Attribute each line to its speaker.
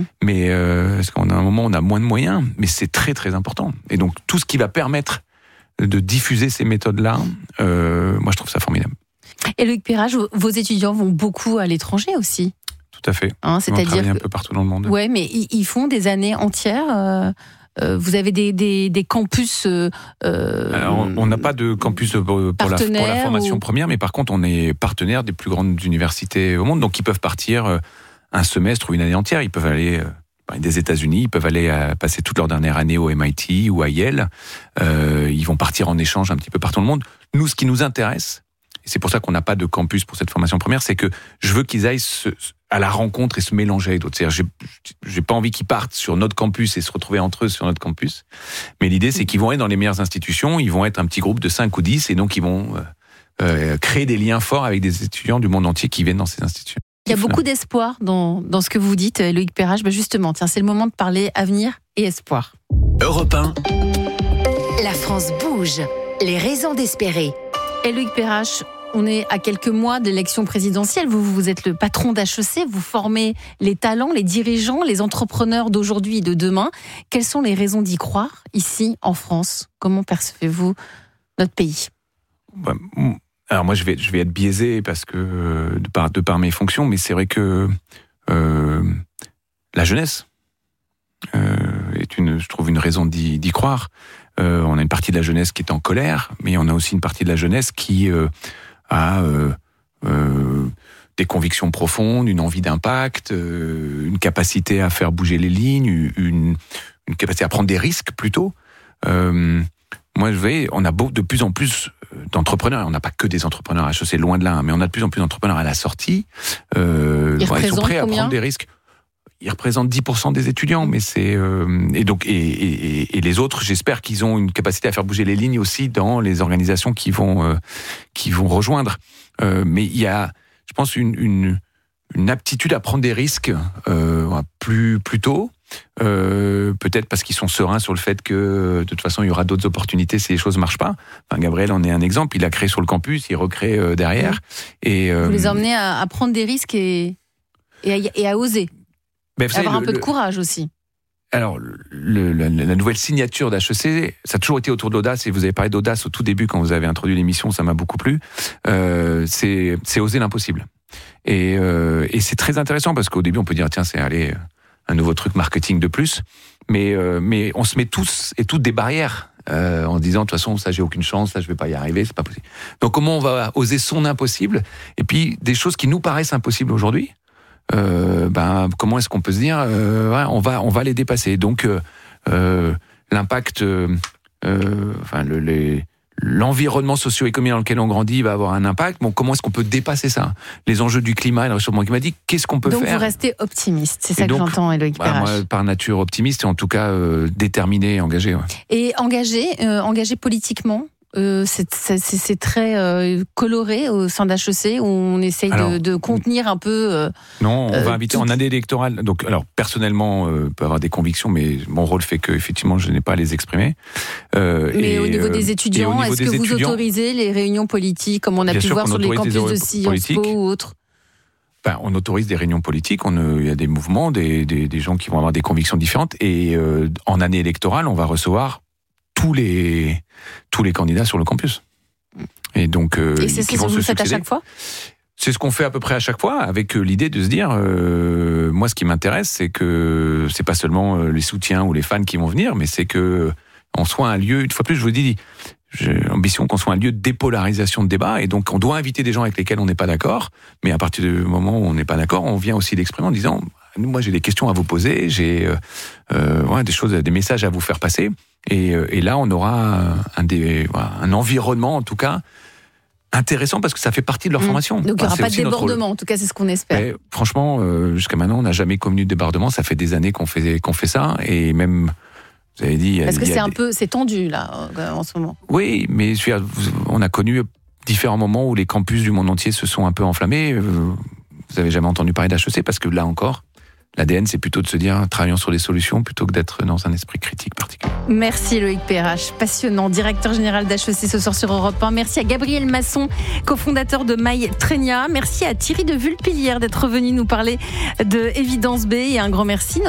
Speaker 1: Mais parce qu'à un moment, on a moins de moyens, mais c'est très très important. Et donc tout ce qui va permettre de diffuser ces méthodes-là, moi je trouve ça formidable.
Speaker 2: Et Loïc Perrache, vos étudiants vont beaucoup à l'étranger aussi.
Speaker 1: Tout à fait.
Speaker 2: C'est-à-dire
Speaker 1: travailler un peu partout dans le monde.
Speaker 2: Ouais, mais ils font des années entières. Vous avez des campus.
Speaker 1: Alors, on n'a pas de campus pour la formation première, mais par contre, on est partenaire des plus grandes universités au monde, donc ils peuvent partir un semestre ou une année entière. Ils peuvent aller des États-Unis, ils peuvent aller passer toute leur dernière année au MIT ou à Yale. Ils vont partir en échange un petit peu partout dans le monde. Nous, ce qui nous intéresse, et c'est pour ça qu'on n'a pas de campus pour cette formation première, c'est que je veux qu'ils aillent à la rencontre et se mélanger avec d'autres. C'est-à-dire, j'ai pas envie qu'ils partent sur notre campus et se retrouver entre eux sur notre campus. Mais l'idée, c'est qu'ils vont être dans les meilleures institutions, ils vont être un petit groupe de 5 ou 10, et donc ils vont créer des liens forts avec des étudiants du monde entier qui viennent dans ces institutions.
Speaker 2: Il y a beaucoup d'espoir dans ce que vous dites, Loïc Perrache. Justement, c'est le moment de parler avenir et espoir.
Speaker 3: Europe 1.
Speaker 4: La France bouge. Les raisons d'espérer.
Speaker 2: Et Loïc Perrache, on est à quelques mois de l'élection présidentielle. Vous êtes le patron d'HEC. Vous formez les talents, les dirigeants, les entrepreneurs d'aujourd'hui et de demain. Quelles sont les raisons d'y croire ici en France ? Comment percevez-vous notre pays ?
Speaker 1: Alors moi, je vais être biaisé parce que de par mes fonctions, mais c'est vrai que la jeunesse est je trouve une raison d'y croire. On a une partie de la jeunesse qui est en colère, mais on a aussi une partie de la jeunesse qui a des convictions profondes, une envie d'impact, une capacité à faire bouger les lignes, une capacité à prendre des risques plutôt. Moi, vous voyez, on a de plus en plus d'entrepreneurs. On n'a pas que des entrepreneurs à HEC, loin de là, mais on a de plus en plus d'entrepreneurs à la sortie. Ils sont prêts à prendre des risques. Ils représentent 10% des étudiants, mais c'est et les autres, j'espère qu'ils ont une capacité à faire bouger les lignes aussi dans les organisations qui vont rejoindre. Mais il y a, je pense, une aptitude à prendre des risques plus tôt. Peut-être parce qu'ils sont sereins sur le fait que de toute façon il y aura d'autres opportunités si les choses marchent pas. Gabriel en est un exemple. Il a créé sur le campus, il recrée derrière. Et
Speaker 2: vous les emmenez à prendre des risques et à oser. Avoir un peu de courage aussi.
Speaker 1: Alors, la nouvelle signature d'HEC, ça a toujours été autour de l'audace, et vous avez parlé d'audace au tout début quand vous avez introduit l'émission, ça m'a beaucoup plu. C'est oser l'impossible. Et c'est très intéressant parce qu'au début, on peut dire, tiens, c'est un nouveau truc marketing de plus. Mais on se met tous et toutes des barrières en se disant, de toute façon, ça, j'ai aucune chance, ça, je vais pas y arriver, c'est pas possible. Donc, comment on va oser son impossible? Et puis, des choses qui nous paraissent impossibles aujourd'hui, comment est-ce qu'on peut se dire on va les dépasser. Donc l'impact, l'environnement socio-économique dans lequel on grandit va avoir un impact. Bon, comment est-ce qu'on peut dépasser ça? Les enjeux du climat et le réchauffement climatique, qu'est-ce qu'on peut faire?
Speaker 2: Donc vous restez optimiste, c'est ça que j'entends, Loïc Perrache.
Speaker 1: Moi, par nature optimiste, et en tout cas déterminé et engagé. Ouais.
Speaker 2: Et engagé politiquement, c'est très coloré au sein d'HEC où on essaye de contenir un peu.
Speaker 1: Non, on va inviter en année électorale. Donc, alors personnellement, peut avoir des convictions, mais mon rôle fait que effectivement, je n'ai pas à les exprimer.
Speaker 2: Mais au niveau des étudiants, est-ce que vous autorisez les réunions politiques, comme on a pu voir sur les campus de Sciences Po ou autres?
Speaker 1: On autorise des réunions politiques. Il y a des mouvements, des gens qui vont avoir des convictions différentes. Et en année électorale, on va recevoir tous les candidats sur le campus. Et donc,
Speaker 2: et c'est ce que vous faites à chaque fois ?
Speaker 1: C'est ce qu'on fait à peu près à chaque fois, avec l'idée de se dire, moi, ce qui m'intéresse, c'est que c'est pas seulement les soutiens ou les fans qui vont venir, mais c'est que on soit un lieu. Une fois plus, je vous dis, j'ai l'ambition qu'on soit un lieu de dépolarisation de débat, et donc on doit inviter des gens avec lesquels on n'est pas d'accord, mais à partir du moment où on n'est pas d'accord, on vient aussi l'exprimer en disant, moi, j'ai des questions à vous poser, j'ai des messages à vous faire passer. Et là, on aura un environnement, en tout cas, intéressant parce que ça fait partie de leur formation.
Speaker 2: Donc il n'y aura pas de débordement, en tout cas, c'est ce qu'on espère.
Speaker 1: Mais, franchement, jusqu'à maintenant, on n'a jamais connu de débordement. Ça fait des années qu'on fait ça, et même, vous avez dit...
Speaker 2: Parce que c'est tendu, là, en ce moment.
Speaker 1: Oui, mais on a connu différents moments où les campus du monde entier se sont un peu enflammés. Vous n'avez jamais entendu parler d'HEC, parce que là encore... L'ADN, c'est plutôt de se dire, travaillons sur des solutions plutôt que d'être dans un esprit critique particulier.
Speaker 2: Merci Loïc Perrache, passionnant, directeur général d'HEC ce soir sur Europe 1. Merci à Gabriel Masson, cofondateur de MyTrenia. Merci à Thierry de Vulpilière d'être venu nous parler de Evidence B. Et un grand merci